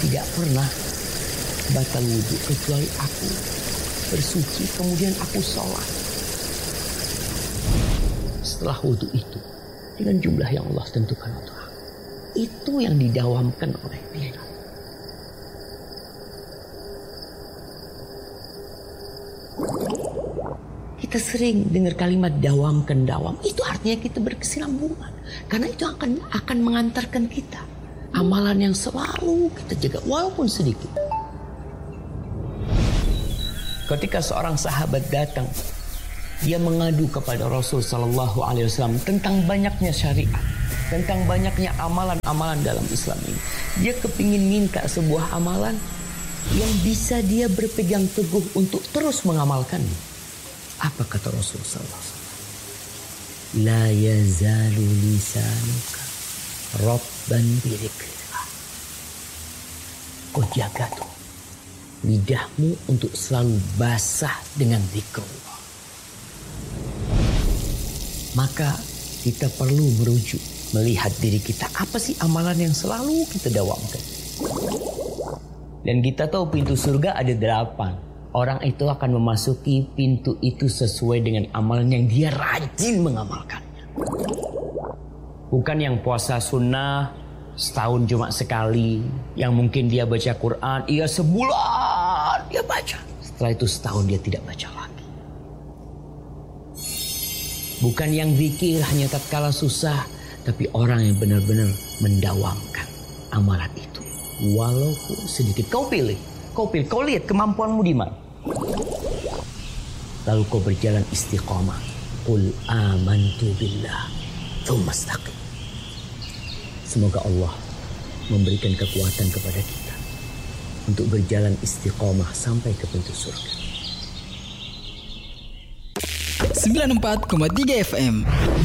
tidak pernah batal wudhu kecuali aku bersuci kemudian aku sholat. Setelah wudhu itu dengan jumlah yang Allah tentukan untuk aku, itu yang didawamkan oleh Bilal. Kita sering dengar kalimat dawamkan dawam. Itu artinya kita berkesinambungan. Karena itu akan mengantarkan kita amalan yang selalu kita jaga walaupun sedikit. Ketika seorang sahabat datang, dia mengadu kepada Rasul Sallallahu Alaihi Wasallam tentang banyaknya syariat, tentang banyaknya amalan-amalan dalam Islam ini. Dia kepingin minta sebuah amalan yang bisa dia berpegang teguh untuk terus mengamalkannya. Apa kata Rasul Sallallahu Alaihi Wasallam? La yazalu lisanuka rabban birikrillah. Kau jaga tuh lidahmu untuk selalu basah dengan zikrullah. Maka kita perlu merujuk, melihat diri kita. Apa sih amalan yang selalu kita dawamkan? Dan kita tahu pintu surga ada 8. Orang itu akan memasuki pintu itu sesuai dengan amalan yang dia rajin mengamalkannya. Bukan yang puasa sunnah setahun cuma sekali, yang mungkin dia baca Quran, iya sebulan dia baca. Setelah itu setahun dia tidak baca lagi. Bukan yang zikir hanya tatkala susah, tapi orang yang benar-benar mendawamkan amalan itu. Walaupun sedikit. Kau pilih, kau lihat kemampuanmu di mana. Lalu kau berjalan istiqamah. Qul amantu billah tsumma istaqim. Semoga Allah memberikan kekuatan kepada kita untuk berjalan istiqamah sampai ke pintu surga. 94,3 FM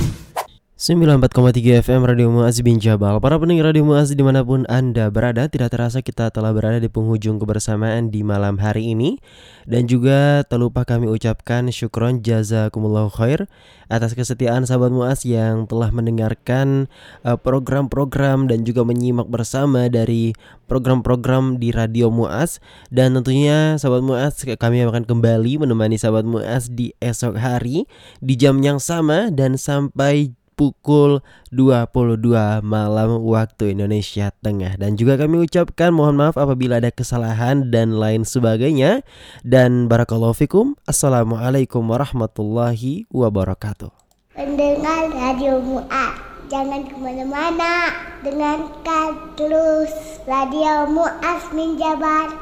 94,3 FM Radio Mu'az bin Jabal. Para pendengar Radio Mu'az dimanapun Anda berada, tidak terasa kita telah berada di penghujung kebersamaan di malam hari ini. Dan juga tak lupa kami ucapkan syukron jazakumullahu khair atas kesetiaan sahabat Mu'az yang telah mendengarkan program-program dan juga menyimak bersama dari program-program di Radio Mu'az. Dan tentunya sahabat Mu'az, kami akan kembali menemani sahabat Mu'az di esok hari di jam yang sama dan sampai pukul 22 malam waktu Indonesia Tengah. Dan juga kami ucapkan mohon maaf apabila ada kesalahan dan lain sebagainya. Dan barakallahu fikum. Assalamualaikum warahmatullahi wabarakatuh. Pendengar Radio Mu'az, jangan kemana-mana. Dengarkan terus Radio Mu'az bin Jabal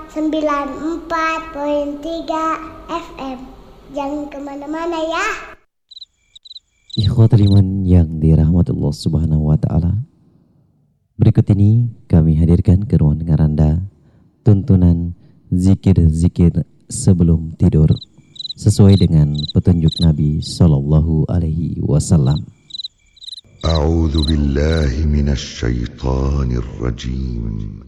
94,3 FM. Jangan kemana-mana ya. Ikhwatul iman yang dirahmati Allah Subhanahu wa taala. Berikut ini kami hadirkan ke ruang dengar Anda tuntunan zikir-zikir sebelum tidur sesuai dengan petunjuk Nabi sallallahu alaihi wasallam. A'udzu billahi minasy syaithanir rajim.